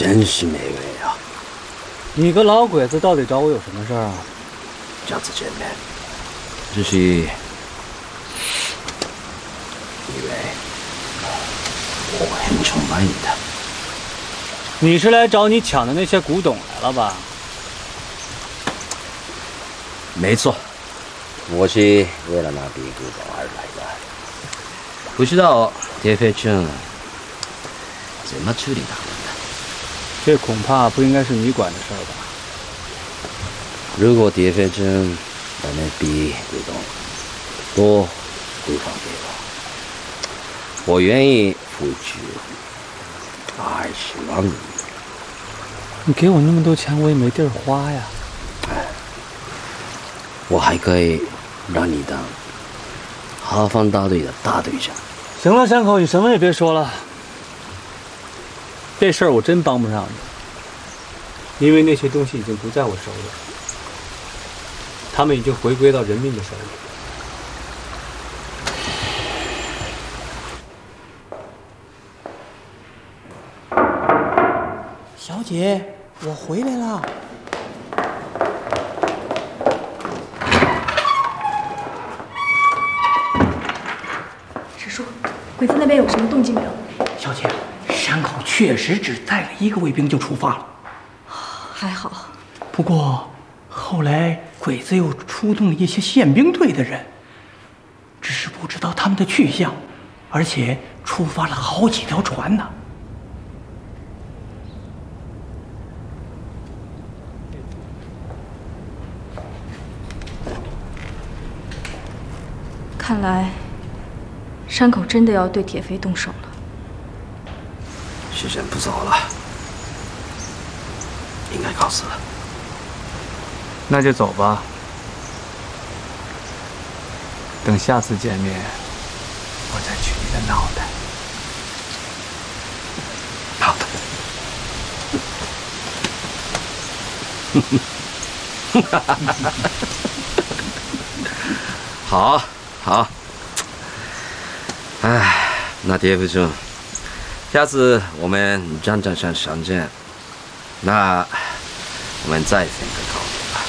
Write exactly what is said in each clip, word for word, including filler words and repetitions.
真是没味啊！ 你个老鬼子到底找我有什么事儿啊？ 这次见面，只是因为我很崇拜你的。 你是来找你抢的那些古董来了吧？ 没错，我是为了那笔古董而来的。不知道铁肺镇怎么处理他们的？ 这恐怕不应该是你管的事儿吧？ 如果铁肺镇把那笔古董都归还给我，我愿意付出二十万亿。 你给我那么多钱，我也没地儿花呀。 我还可以让你当哈方大队的大队长。 行了，山口，你什么也别说了。这事儿我真帮不上你，因为那些东西已经不在我手里，他们已经回归到人民的手里。 小姐，我回来了。 师叔，鬼子那边有什么动静没有？ 小姐，山口确实只带了一个卫兵就出发了。 还好。 不过后来鬼子又出动了一些宪兵队的人，只是不知道他们的去向，而且出发了好几条船呢。 看来山口真的要对铁飞动手了。 时间不早了，应该告辞了。 那就走吧。等下次见面，我再取你的脑袋。 好的。好，好。哎，那铁肺镇，下次我们战场上相见，那我们再分个高低吧。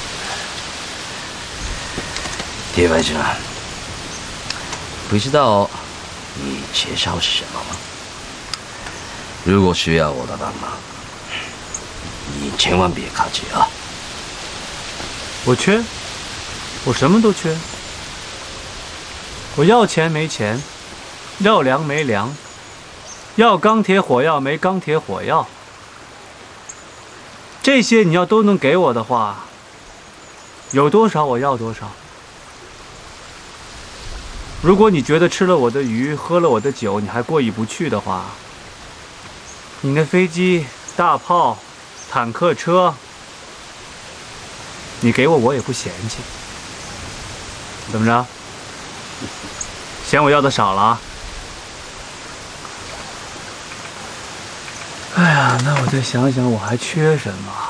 铁肺镇，不知道你介绍是什么吗？如果需要我的帮忙，你千万别客气啊！ 我缺，我什么都缺。我要钱没钱，要粮没粮，要钢铁火药没钢铁火药。这些你要都能给我的话，有多少我要多少。如果你觉得吃了我的鱼，喝了我的酒，你还过意不去的话，你那飞机、大炮、坦克车，你给我我也不嫌弃。怎么着？嫌我要的少了啊？哎呀，那我再想想，我还缺什么？